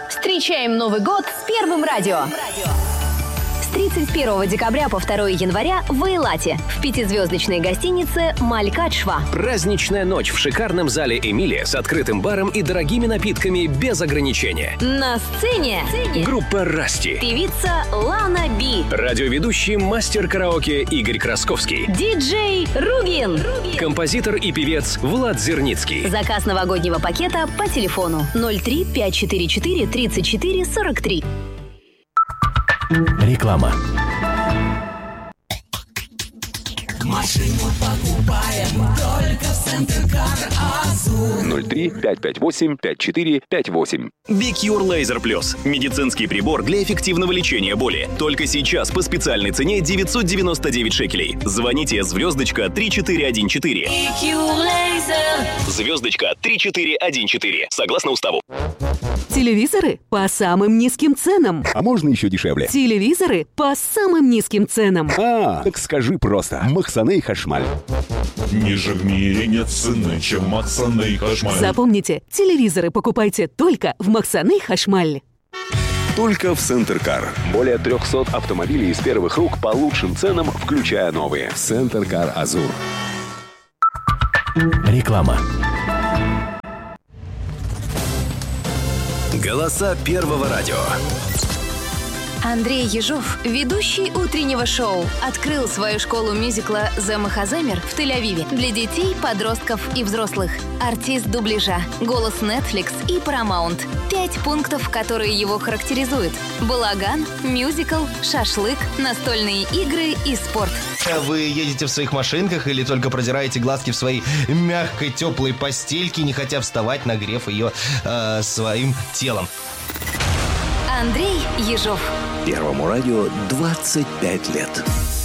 Встречаем Новый год с Первым радио. С 31 декабря по 2 января в Эйлате в 5-звездочной гостинице «Малькадшва». Праздничная ночь в шикарном зале «Эмилия» с открытым баром и дорогими напитками без ограничения. На сцене группа «Расти», певица Лана Би, радиоведущий мастер караоке Игорь Красковский, диджей Ругин, композитор и певец Влад Зерницкий. Заказ новогоднего пакета по телефону 03 544 34 43. Реклама. Машину покупаем только в Центр Кар Азур. 03 558 5458. Бикюр Лазер Плюс. Медицинский прибор для эффективного лечения боли. Только сейчас по специальной цене 999 шекелей. Звоните звездочка 3414. Бикюр Лазер. Звездочка 3414. Согласно уставу. Телевизоры по самым низким ценам. А можно еще дешевле? Телевизоры по самым низким ценам. Так скажи просто. Махсаней Хашмаль. Ниже в мире нет цены, чем Махсаней Хашмаль. Запомните, телевизоры покупайте только в Махсаней Хашмаль. Только в Центр Кар. Более 300 автомобилей из первых рук по лучшим ценам, включая новые. Центр Кар Азур. Реклама. Голоса Первого радио. Андрей Ежов, ведущий утреннего шоу, открыл свою школу мюзикла «The Махазамер» в Тель-Авиве для детей, подростков и взрослых. Артист дубляжа, голос Netflix и Paramount. 5 пунктов, которые его характеризуют: балаган, мюзикл, шашлык, настольные игры и спорт. Вы едете в своих машинках или только продираете глазки в своей мягкой теплой постельке, не хотя вставать, нагрев ее своим телом? Андрей Ежов. Первому радио 25 лет.